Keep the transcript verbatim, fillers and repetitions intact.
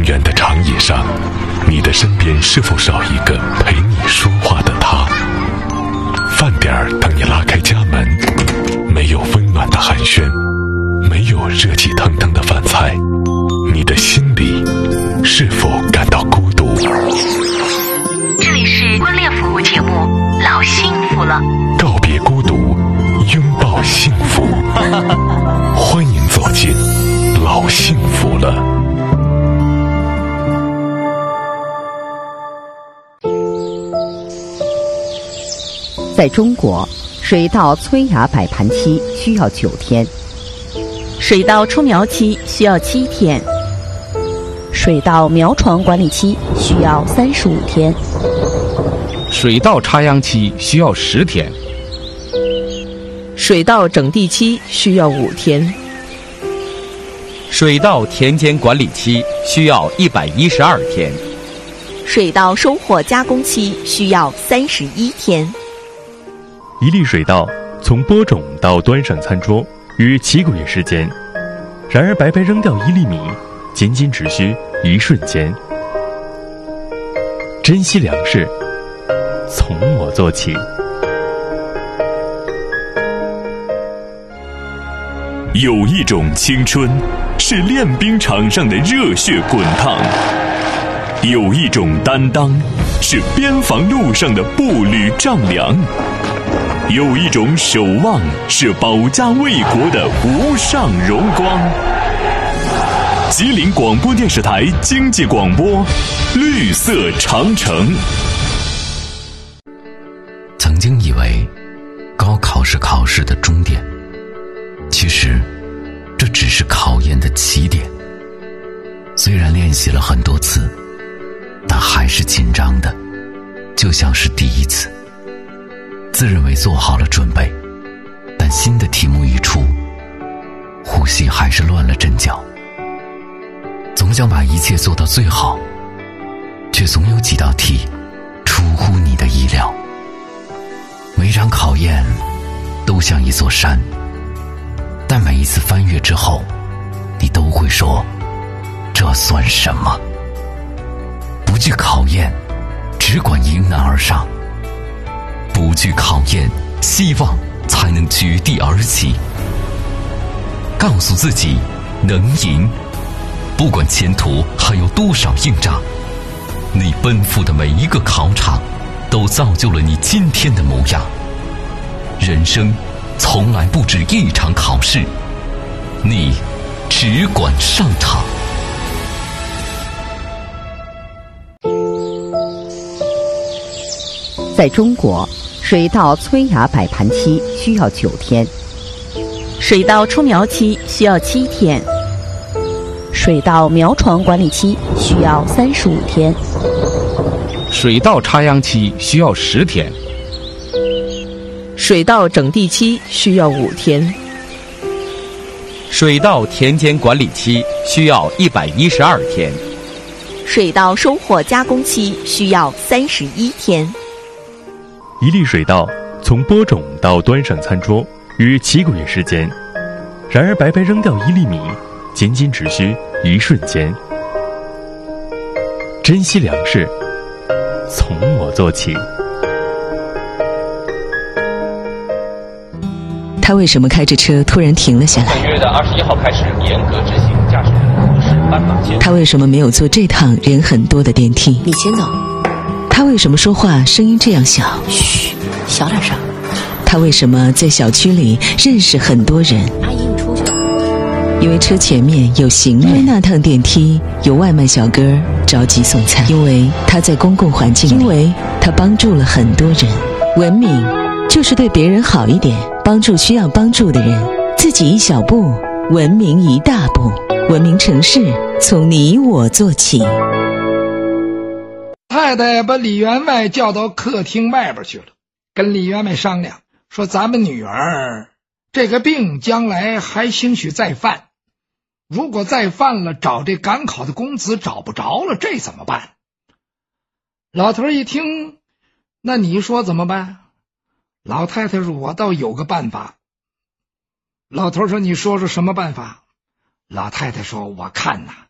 远的长椅上，你的身边是否少一个陪你说话的他？饭点儿等你拉开家门，没有温暖的寒暄，没有热气腾腾的饭菜，你的心里是否感到孤独？ 这里是婚恋服务节目《老幸福了》， 告别孤独，拥抱幸福。欢迎走进老幸福了。 在中国，水稻催芽摆盘期需要九天， 水稻出苗期需要七天， 水稻苗床管理期需要三十五天， 水稻插秧期需要十天， 水稻整地期需要五天， 水稻田间管理期需要一百一十二天， 水稻收获加工期需要三十一天。 一粒水稻从播种到端上餐桌约七个月时间，然而白白扔掉一粒米，仅仅只需一瞬间。珍惜粮食，从我做起。 有一种青春是练兵场上的热血滚烫，有一种担当是边防路上的步履丈量，有一种守望是保家卫国的无上荣光。吉林广播电视台经济广播，绿色长城。 曾经以为高考是考试的终点，其实这只是考验的起点。虽然练习了很多次，但还是紧张的，就像是第一次。自认为做好了准备，但新的题目一出，呼吸还是乱了阵脚。总想把一切做到最好，却总有几道题出乎你的意料。每场考验都像一座山，但每一次翻越之后，你都会说，这算什么？不惧考验，只管迎难而上。不惧考验，希望才能绝地而起。告诉自己能赢，不管前途还有多少硬仗，你奔赴的每一个考场都造就了你今天的模样。人生从来不止一场考试，你只管上场。 在中国，水稻催芽摆盘期需要九天， 水稻出苗期需要七天， 水稻苗床管理期需要三十五天， 水稻插秧期需要十天， 水稻整地期需要五天， 水稻田间管理期需要一百一十二天， 水稻收获加工期需要三十一天。 一粒水稻从播种到端上餐桌约七个月时间，然而白白扔掉一粒米，仅仅只需一瞬间。珍惜粮食，从我做起。 他为什么开着车突然停了下来？ 本月的二十一号开始严格执行驾驶人无视斑马线。 他为什么没有坐这趟人很多的电梯？ 你先走。 他为什么说话声音这样小？ 嘘，小点声。 他为什么在小区里认识很多人？ 阿姨，你出去。 因为车前面有行人，因为那趟电梯有外卖小哥着急送餐，因为他在公共环境里，因为他帮助了很多人。文明就是对别人好一点，帮助需要帮助的人，自己一小步，文明一大步。文明城市从你我做起。 太太把李员外叫到客厅外边去了，跟李员外商量说，咱们女儿这个病将来还兴许再犯，如果再犯了，找这赶考的公子找不着了，这怎么办？老头一听，那你说怎么办？老太太说，我倒有个办法。老头说，你说说什么办法？老太太说，我看呐、啊